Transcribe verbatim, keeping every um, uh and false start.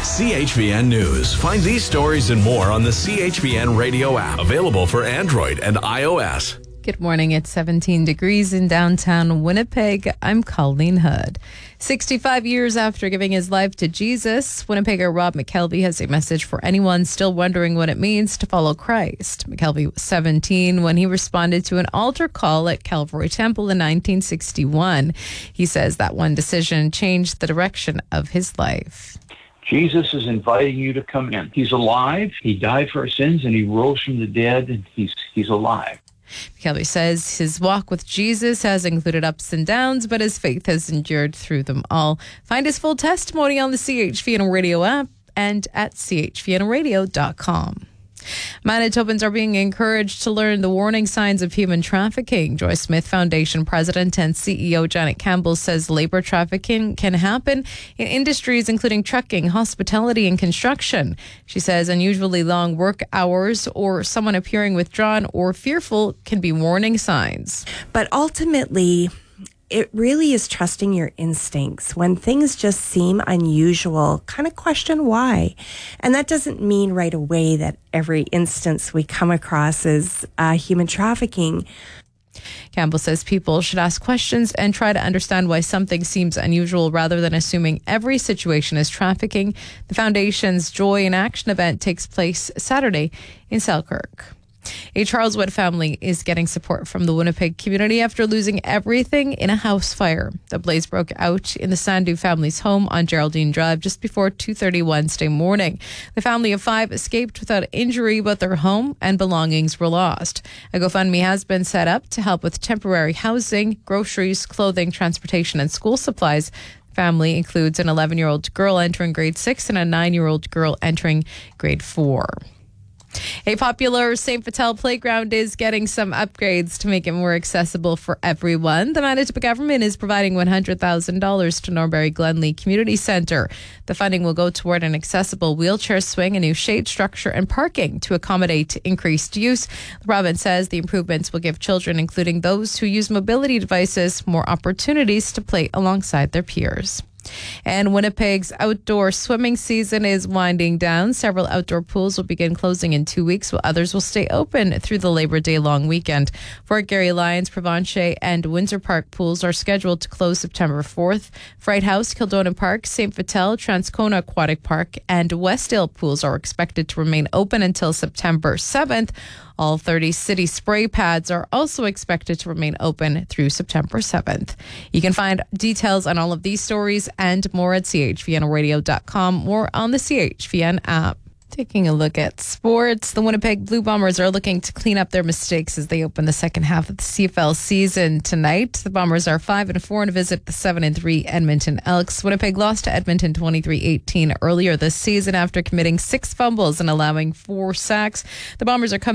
C H V N News. Find these stories and more on the C H V N radio app, available for Android and iOS. Good morning. It's seventeen degrees in downtown Winnipeg. I'm Colleen Hood. sixty-five years after giving his life to Jesus, Winnipegger Rob McKelvey has a message for anyone still wondering what it means to follow Christ. McKelvey was seventeen when he responded to an altar call at Calvary Temple in nineteen sixty-one. He says that one decision changed the direction of his life. Jesus is inviting you to come in. He's alive. He died for our sins and he rose from the dead, and he's he's alive. McKelvey says his walk with Jesus has included ups and downs, but his faith has endured through them all. Find his full testimony on the C H V N Radio app and at c h v n radio dot com. Manitobans are being encouraged to learn the warning signs of human trafficking. Joy Smith Foundation President and C E O Janet Campbell says labor trafficking can happen in industries including trucking, hospitality, and construction. She says unusually long work hours or someone appearing withdrawn or fearful can be warning signs. But ultimately, it really is trusting your instincts. When things just seem unusual, kind of question why. And that doesn't mean right away that every instance we come across is uh, human trafficking. Campbell says people should ask questions and try to understand why something seems unusual rather than assuming every situation is trafficking. The Foundation's Joy in Action event takes place Saturday in Selkirk. A Charleswood family is getting support from the Winnipeg community after losing everything in a house fire. The blaze broke out in the Sandu family's home on Geraldine Drive just before two thirty Wednesday morning. The family of five escaped without injury, but their home and belongings were lost. A GoFundMe has been set up to help with temporary housing, groceries, clothing, transportation, and school supplies. The family includes an eleven-year-old girl entering grade six and a nine-year-old girl entering grade four. A popular Saint Vital playground is getting some upgrades to make it more accessible for everyone. The Manitoba government is providing one hundred thousand dollars to Norbury Glenlee Community Centre. The funding will go toward an accessible wheelchair swing, a new shade structure, and parking to accommodate increased use. The province says the improvements will give children, including those who use mobility devices, more opportunities to play alongside their peers. And Winnipeg's outdoor swimming season is winding down. Several outdoor pools will begin closing in two weeks, while others will stay open through the Labor Day long weekend. Fort Garry Lions, Provencher, and Windsor Park pools are scheduled to close September fourth. Fright House, Kildonan Park, Saint Vital, Transcona Aquatic Park, and Westdale pools are expected to remain open until September seventh. All thirty city spray pads are also expected to remain open through September seventh. You can find details on all of these stories and more at c h v n radio dot com or on the C H V N app. Taking a look at sports, the Winnipeg Blue Bombers are looking to clean up their mistakes as they open the second half of the C F L season tonight. The Bombers are five and four and visit the seven and three Edmonton Elks. Winnipeg lost to Edmonton twenty-three eighteen earlier this season after committing six fumbles and allowing four sacks. The Bombers are coming